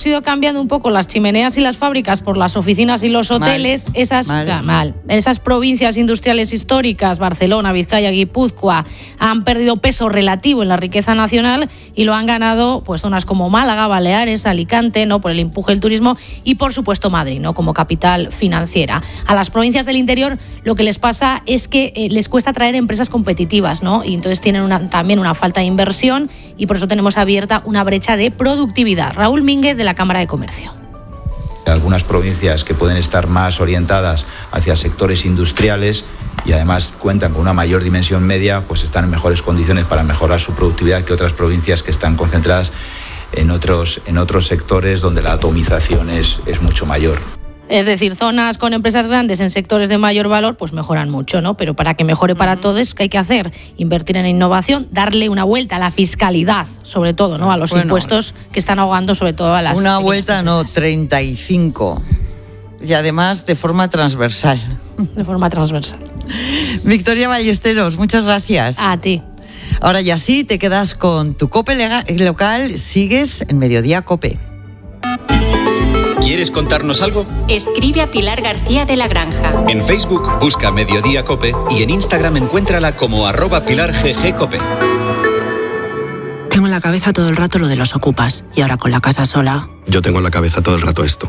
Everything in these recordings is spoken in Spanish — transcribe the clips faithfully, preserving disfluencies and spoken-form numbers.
ido cambiando un poco las chimeneas y las fábricas por las oficinas y los hoteles, mal. Esas, mal. Mal, esas provincias industriales históricas, Barcelona, Vizcaya, Guipúzcoa, han perdido peso relativo en la riqueza nacional y lo han ganado pues zonas como Málaga, Baleares, Alicante, ¿no? Por el empuje del turismo y por supuesto Madrid, ¿no? Como capital financiera. A las provincias del interior lo que les pasa es que eh, les cuesta atraer empresas competitivas, ¿no? Y entonces tienen una, también una falta de inversión y por eso tenemos abierta una brecha de productividad. Raúl Mínguez, de la Cámara de Comercio. Algunas provincias que pueden estar más orientadas hacia sectores industriales y además cuentan con una mayor dimensión media, pues están en mejores condiciones para mejorar su productividad que otras provincias que están concentradas en otros, en otros sectores donde la atomización es, es mucho mayor. Es decir, zonas con empresas grandes en sectores de mayor valor, pues mejoran mucho, ¿no? Pero para que mejore para todos, ¿qué hay que hacer? Invertir en innovación, darle una vuelta a la fiscalidad, sobre todo, ¿no? A los bueno, impuestos que están ahogando sobre todo a las Una vuelta, empresas. No, treinta y cinco. Y además de forma transversal. De forma transversal. Victoria Ballesteros, muchas gracias. A ti. Ahora ya sí, te quedas con tu COPE local, sigues en Mediodía COPE. ¿Quieres contarnos algo? Escribe a Pilar García de la Granja. En Facebook busca Mediodía COPE y en Instagram encuéntrala como arroba Pilar G G COPE. Tengo en la cabeza todo el rato lo de los ocupas y ahora con la casa sola. Yo tengo en la cabeza todo el rato esto.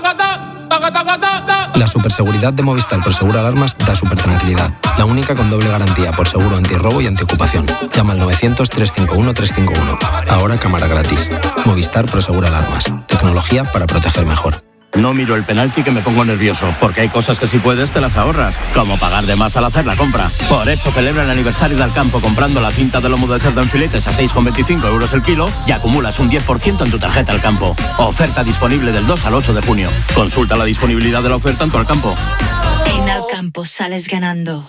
La superseguridad de Movistar por Seguro Alarmas da súper tranquilidad. La única con doble garantía por seguro antirrobo y antiocupación. Llama al novecientos, trescientos cincuenta y uno, trescientos cincuenta y uno. Ahora cámara gratis. Movistar por Seguro Alarmas. Tecnología para proteger mejor. No miro el penalti que me pongo nervioso, porque hay cosas que si puedes te las ahorras, como pagar de más al hacer la compra. Por eso celebra el aniversario de Alcampo comprando la cinta de lomo de cerdo en filetes a seis con veinticinco euros el kilo y acumulas un diez por ciento en tu tarjeta Alcampo. Oferta disponible del dos al ocho de junio. Consulta la disponibilidad de la oferta en tu Alcampo. En Alcampo sales ganando.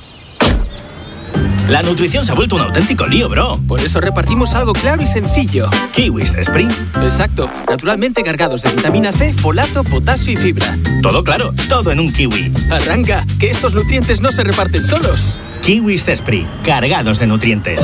La nutrición se ha vuelto un auténtico lío, bro. Por eso repartimos algo claro y sencillo. Kiwis Spring. Exacto, naturalmente cargados de vitamina C, folato, potasio y fibra. Todo claro, todo en un kiwi. Arranca, que estos nutrientes no se reparten solos. Kiwis Spring, cargados de nutrientes.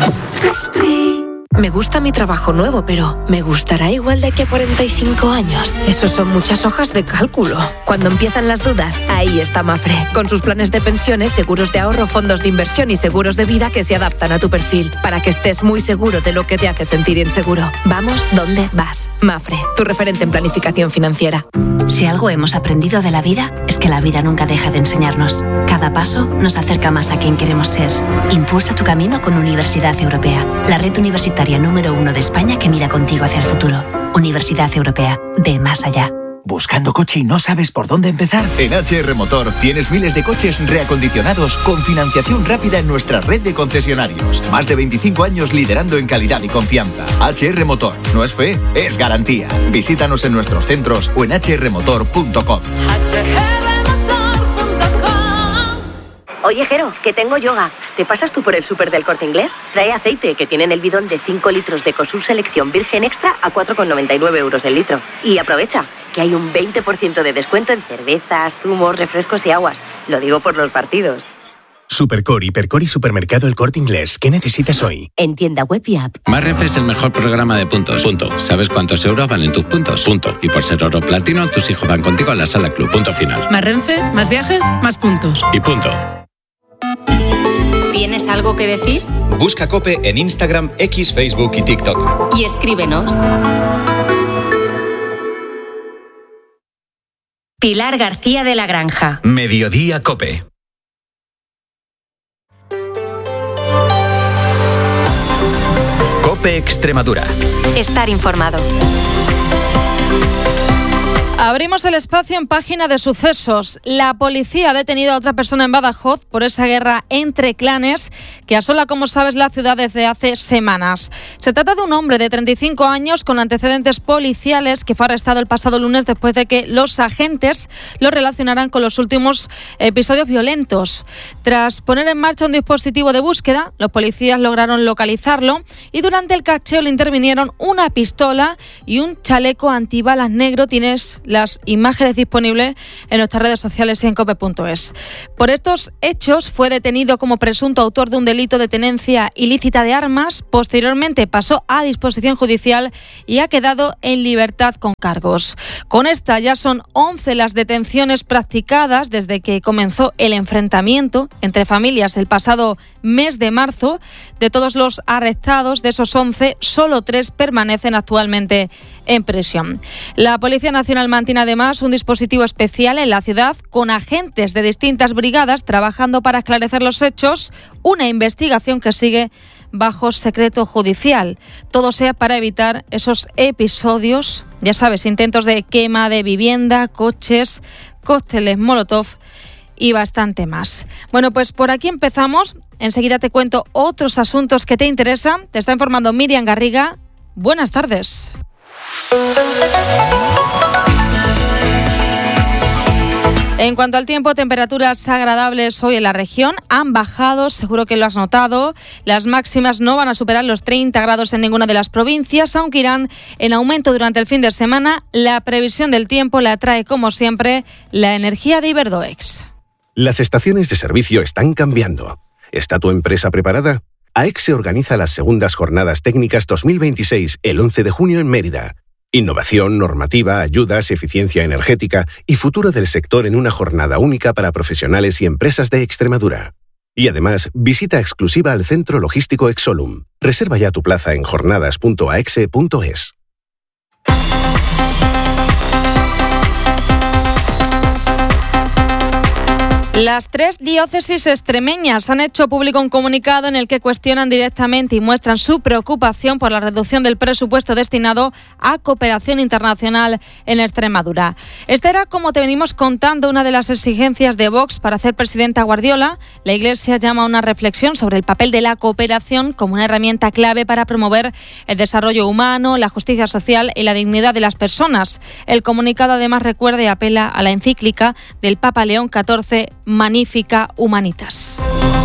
Me gusta mi trabajo nuevo, pero ¿me gustará igual de aquí a cuarenta y cinco años? Eso son muchas hojas de cálculo. Cuando empiezan las dudas, ahí está Mafre, con sus planes de pensiones, seguros de ahorro, fondos de inversión y seguros de vida que se adaptan a tu perfil, para que estés muy seguro de lo que te hace sentir inseguro. Vamos donde vas. Mafre, tu referente en planificación financiera. Si algo hemos aprendido de la vida, es que la vida nunca deja de enseñarnos. Cada paso nos acerca más a quien queremos ser. Impulsa tu camino con Universidad Europea, la red universitaria número uno de España que mira contigo hacia el futuro. Universidad Europea, ve más allá. ¿Buscando coche y no sabes por dónde empezar? En H R Motor tienes miles de coches reacondicionados con financiación rápida en nuestra red de concesionarios. Más de veinticinco años liderando en calidad y confianza. H R Motor, no es fe, es garantía. Visítanos en nuestros centros o en h r motor punto com. Oye, Jero, que tengo yoga. ¿Te pasas tú por el súper del Corte Inglés? Trae aceite, que tienen el bidón de cinco litros de Ecosur Selección Virgen Extra a cuatro con noventa y nueve euros el litro. Y aprovecha, que hay un veinte por ciento de descuento en cervezas, zumos, refrescos y aguas. Lo digo por los partidos. Supercore, Hipercore y Supermercado El Corte Inglés. ¿Qué necesitas hoy? En tienda web y app. Mafre es el mejor programa de puntos. Punto. ¿Sabes cuántos euros valen tus puntos? Punto. Y por ser oro platino, tus hijos van contigo a la sala club. Punto final. Más Renfe, más viajes, más puntos. Y punto. ¿Tienes algo que decir? Busca COPE en Instagram, X, Facebook y TikTok. Y escríbenos. Pilar García de la Granja. Mediodía COPE. COPE Extremadura. Estar informado. Abrimos el espacio en página de sucesos. La policía ha detenido a otra persona en Badajoz por esa guerra entre clanes que asola, como sabes, la ciudad desde hace semanas. Se trata de un hombre de treinta y cinco años con antecedentes policiales que fue arrestado el pasado lunes después de que los agentes lo relacionaran con los últimos episodios violentos. Tras poner en marcha un dispositivo de búsqueda, los policías lograron localizarlo y durante el cacheo le intervinieron una pistola y un chaleco antibalas negro. Tienes la las imágenes disponibles en nuestras redes sociales y en cope punto es. Por estos hechos fue detenido como presunto autor de un delito de tenencia ilícita de armas. Posteriormente pasó a disposición judicial y ha quedado en libertad con cargos. Con esta ya son once las detenciones practicadas desde que comenzó el enfrentamiento entre familias el pasado mes de marzo. De todos los arrestados, de esos once, solo tres permanecen actualmente en prisión. La Policía Nacional mantiene además un dispositivo especial en la ciudad con agentes de distintas brigadas trabajando para esclarecer los hechos, una investigación que sigue bajo secreto judicial. Todo sea para evitar esos episodios, ya sabes, intentos de quema de vivienda, coches, cócteles Molotov y bastante más. Bueno, pues por aquí empezamos. Enseguida te cuento otros asuntos que te interesan. Te está informando Miriam Garriga. Buenas tardes. En cuanto al tiempo, temperaturas agradables hoy en la región han bajado, seguro que lo has notado. Las máximas no van a superar los treinta grados en ninguna de las provincias, aunque irán en aumento durante el fin de semana. La previsión del tiempo la trae, como siempre, la energía de Iberdoex. Las estaciones de servicio están cambiando. ¿Está tu empresa preparada? AEXE organiza las segundas jornadas técnicas dos mil veintiséis el once de junio en Mérida. Innovación, normativa, ayudas, eficiencia energética y futuro del sector en una jornada única para profesionales y empresas de Extremadura. Y además, visita exclusiva al Centro Logístico Exolum. Reserva ya tu plaza en jornadas punto aexe punto es. Las tres diócesis extremeñas han hecho público un comunicado en el que cuestionan directamente y muestran su preocupación por la reducción del presupuesto destinado a cooperación internacional en Extremadura. Esta era, como te venimos contando, una de las exigencias de Vox para hacer presidenta a Guardiola. La Iglesia llama a una reflexión sobre el papel de la cooperación como una herramienta clave para promover el desarrollo humano, la justicia social y la dignidad de las personas. El comunicado además recuerda y apela a la encíclica del Papa León catorce, Magnificat Humanitas.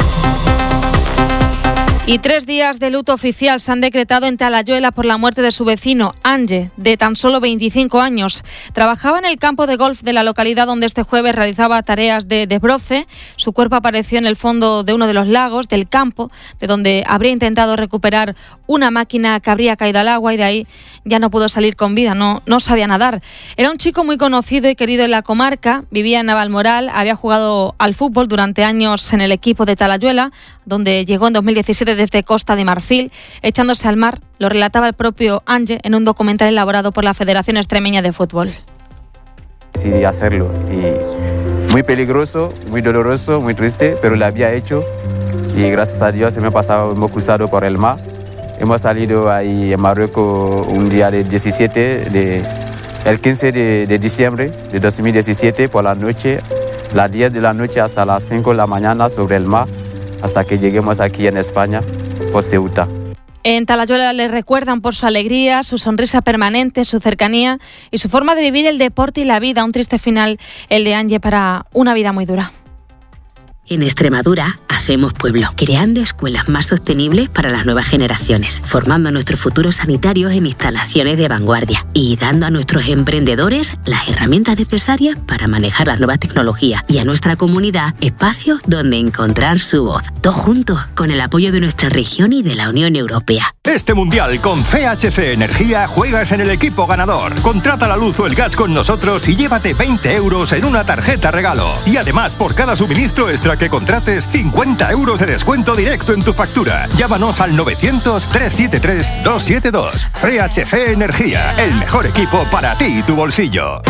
Y tres días de luto oficial se han decretado en Talayuela por la muerte de su vecino, Ange, de tan solo veinticinco años. Trabajaba en el campo de golf de la localidad donde este jueves realizaba tareas de desbroce. Su cuerpo apareció en el fondo de uno de los lagos del campo, de donde habría intentado recuperar una máquina que habría caído al agua y de ahí ya no pudo salir con vida, no, no sabía nadar. Era un chico muy conocido y querido en la comarca, vivía en Navalmoral, había jugado al fútbol durante años en el equipo de Talayuela, donde llegó en dos mil diecisiete desde Costa de Marfil, echándose al mar. Lo relataba el propio Ange en un documental elaborado por la Federación Extremeña de Fútbol. Decidí hacerlo y muy peligroso, muy doloroso, muy triste, pero lo había hecho y gracias a Dios hemos pasado, hemos cruzado por el mar. Hemos salido ahí en Marruecos un día del diecisiete, de, el quince de, de diciembre de dos mil diecisiete por la noche, las diez de la noche hasta las cinco de la mañana sobre el mar, hasta que lleguemos aquí en España, por Ceuta. En Talayuela le recuerdan por su alegría, su sonrisa permanente, su cercanía y su forma de vivir el deporte y la vida. Un triste final el de Ange para una vida muy dura. En Extremadura hacemos pueblo, creando escuelas más sostenibles para las nuevas generaciones, formando a nuestros futuros sanitarios en instalaciones de vanguardia y dando a nuestros emprendedores las herramientas necesarias para manejar las nuevas tecnologías y a nuestra comunidad espacios donde encontrar su voz. Todos juntos, con el apoyo de nuestra región y de la Unión Europea. Este mundial con C H C Energía juegas en el equipo ganador. Contrata la luz o el gas con nosotros y llévate veinte euros en una tarjeta regalo. Y además, por cada suministro extra que contrates, cincuenta euros de descuento directo en tu factura. Llámanos al novecientos, trescientos setenta y tres, doscientos setenta y dos. C H C Energía, el mejor equipo para ti y tu bolsillo.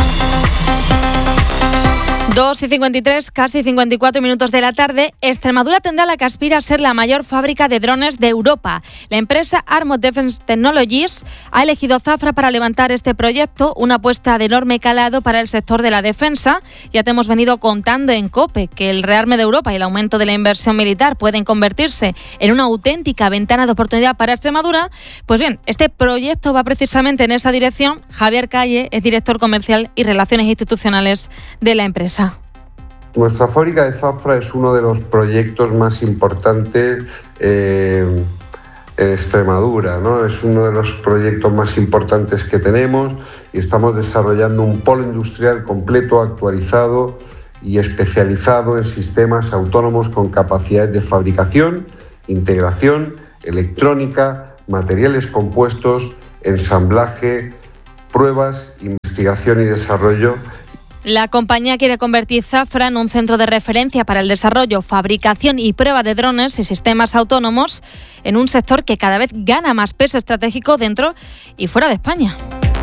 dos y cincuenta y tres, casi cincuenta y cuatro minutos de la tarde. Extremadura tendrá la que aspira a ser la mayor fábrica de drones de Europa. La empresa Armor Defense Technologies ha elegido Zafra para levantar este proyecto, una apuesta de enorme calado para el sector de la defensa. Ya te hemos venido contando en COPE que el rearme de Europa y el aumento de la inversión militar pueden convertirse en una auténtica ventana de oportunidad para Extremadura. Pues bien, este proyecto va precisamente en esa dirección. Javier Calle es director comercial y relaciones institucionales de la empresa. Nuestra fábrica de Zafra es uno de los proyectos más importantes eh, en Extremadura, ¿no? Es uno de los proyectos más importantes que tenemos y estamos desarrollando un polo industrial completo, actualizado y especializado en sistemas autónomos con capacidades de fabricación, integración, electrónica, materiales compuestos, ensamblaje, pruebas, investigación y desarrollo. La compañía quiere convertir Zafra en un centro de referencia para el desarrollo, fabricación y prueba de drones y sistemas autónomos en un sector que cada vez gana más peso estratégico dentro y fuera de España.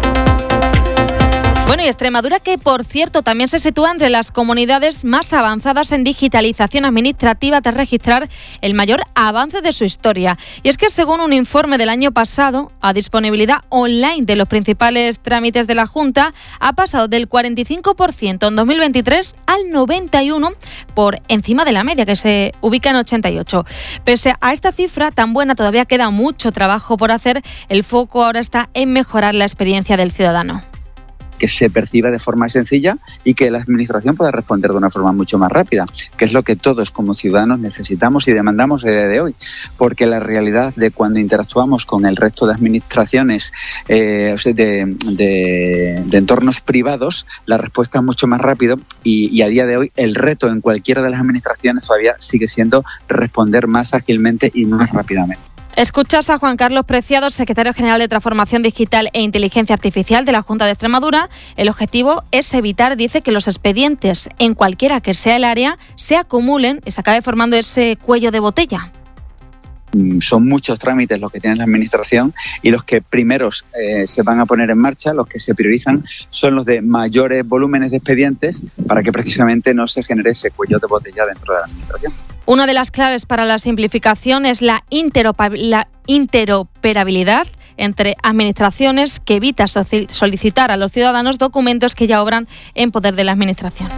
Bueno, y Extremadura, que por cierto también se sitúa entre las comunidades más avanzadas en digitalización administrativa tras registrar el mayor avance de su historia. Y es que según un informe del año pasado, a disponibilidad online de los principales trámites de la Junta, ha pasado del cuarenta y cinco por ciento en dos mil veintitrés al noventa y uno por ciento por encima de la media, que se ubica en ochenta y ocho. Pese a esta cifra tan buena, todavía queda mucho trabajo por hacer. El foco ahora está en mejorar la experiencia del ciudadano. Que se perciba de forma sencilla y que la administración pueda responder de una forma mucho más rápida, que es lo que todos como ciudadanos necesitamos y demandamos a día de hoy, porque la realidad de cuando interactuamos con el resto de administraciones eh, de, de, de entornos privados, la respuesta es mucho más rápido y, y a día de hoy el reto en cualquiera de las administraciones todavía sigue siendo responder más ágilmente y más rápidamente. Escuchas a Juan Carlos Preciado, secretario general de Transformación Digital e Inteligencia Artificial de la Junta de Extremadura. El objetivo es evitar, dice, que los expedientes, en cualquiera que sea el área, se acumulen y se acabe formando ese cuello de botella. Son muchos trámites los que tiene la administración y los que primeros eh, se van a poner en marcha, los que se priorizan, son los de mayores volúmenes de expedientes para que precisamente no se genere ese cuello de botella dentro de la administración. Una de las claves para la simplificación es la, interopa- la interoperabilidad entre administraciones, que evita solicitar a los ciudadanos documentos que ya obran en poder de la administración.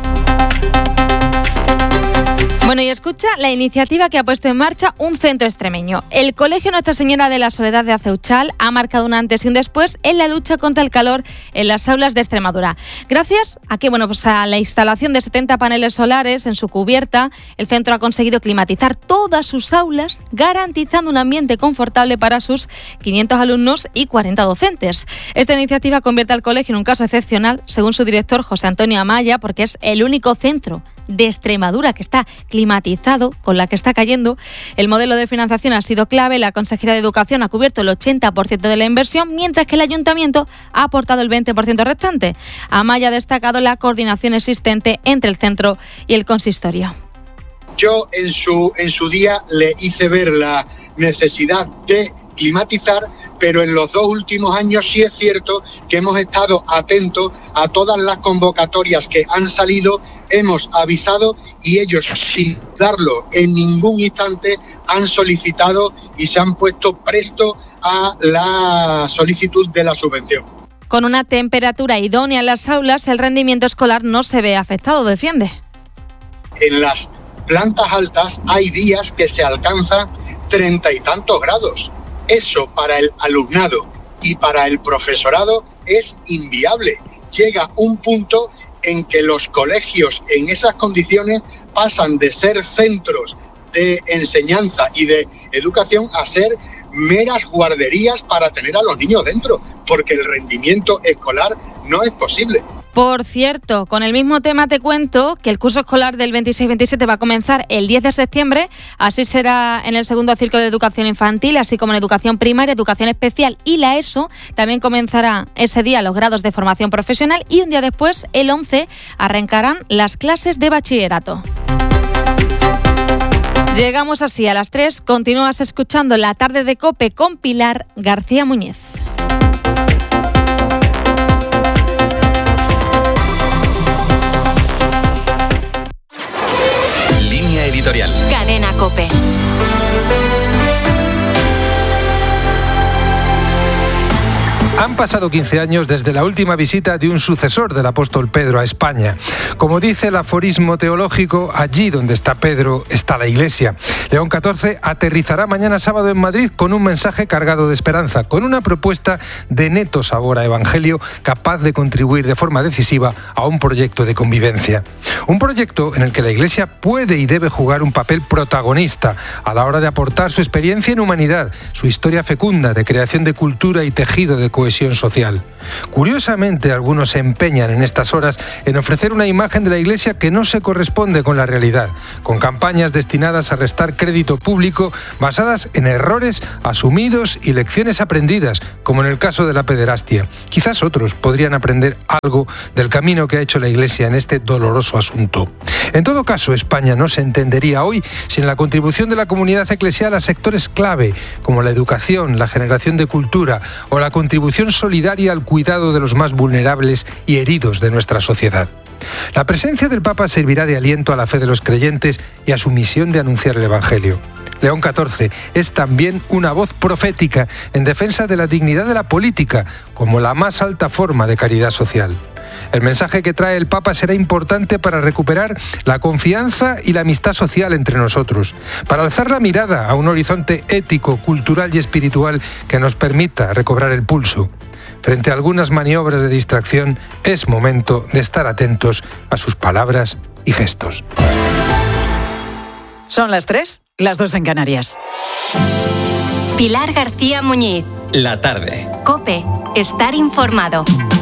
Bueno, y escucha la iniciativa que ha puesto en marcha un centro extremeño. El Colegio Nuestra Señora de la Soledad de Aceuchal ha marcado un antes y un después en la lucha contra el calor en las aulas de Extremadura. Gracias a que, bueno, pues a la instalación de setenta paneles solares en su cubierta, el centro ha conseguido climatizar todas sus aulas, garantizando un ambiente confortable para sus quinientos alumnos y cuarenta docentes. Esta iniciativa convierte al colegio en un caso excepcional, según su director José Antonio Amaya, porque es el único centro de Extremadura que está climatizado, con la que está cayendo. El modelo de financiación ha sido clave. La Consejería de Educación ha cubierto el ochenta por ciento de la inversión, mientras que el Ayuntamiento ha aportado el veinte por ciento restante. Amaya ha destacado la coordinación existente entre el centro y el consistorio. Yo en su, en su día le hice ver la necesidad de climatizar, pero en los dos últimos años sí es cierto que hemos estado atentos a todas las convocatorias que han salido, hemos avisado y ellos, sin darlo en ningún instante, han solicitado y se han puesto presto a la solicitud de la subvención. Con una temperatura idónea en las aulas, el rendimiento escolar no se ve afectado, defiende. En las plantas altas hay días que se alcanzan treinta y tantos grados. Eso para el alumnado y para el profesorado es inviable. Llega un punto en que los colegios en esas condiciones pasan de ser centros de enseñanza y de educación a ser meras guarderías para tener a los niños dentro, porque el rendimiento escolar no es posible. Por cierto, con el mismo tema te cuento que el curso escolar del veintiséis veintisiete va a comenzar el diez de septiembre. Así será en el segundo ciclo de educación infantil, así como en educación primaria, educación especial y la ESO. También comenzará ese día los grados de formación profesional y un día después, el once, arrancarán las clases de bachillerato. Llegamos así a las tres. Continúas escuchando La Tarde de COPE con Pilar García Muñiz. Editorial. Cadena COPE. Han Han pasado quince años desde la última visita de un sucesor del apóstol Pedro a España. Como dice el aforismo teológico, allí donde está Pedro está la Iglesia. León catorce aterrizará mañana sábado en Madrid con un mensaje cargado de esperanza, con una propuesta de neto sabor a evangelio capaz de contribuir de forma decisiva a un proyecto de convivencia. Un proyecto en el que la Iglesia puede y debe jugar un papel protagonista a la hora de aportar su experiencia en humanidad, su historia fecunda de creación de cultura y tejido de cohesión social. Curiosamente, algunos se empeñan en estas horas en ofrecer una imagen de la Iglesia que no se corresponde con la realidad, con campañas destinadas a restar crédito público basadas en errores asumidos y lecciones aprendidas, como en el caso de la pederastia. Quizás otros podrían aprender algo del camino que ha hecho la Iglesia en este doloroso asunto. En todo caso, España no se entendería hoy sin la contribución de la comunidad eclesial a sectores clave, como la educación, la generación de cultura o la contribución solidaria al cuidado de los más vulnerables y heridos de nuestra sociedad. La presencia del Papa servirá de aliento a la fe de los creyentes y a su misión de anunciar el Evangelio. León catorce es también una voz profética en defensa de la dignidad de la política como la más alta forma de caridad social. El mensaje que trae el Papa será importante para recuperar la confianza y la amistad social entre nosotros, para alzar la mirada a un horizonte ético, cultural y espiritual que nos permita recobrar el pulso. Frente a algunas maniobras de distracción, es momento de estar atentos a sus palabras y gestos. Son las tres, las dos en Canarias. Pilar García Muñiz. La tarde. COPE. Estar informado.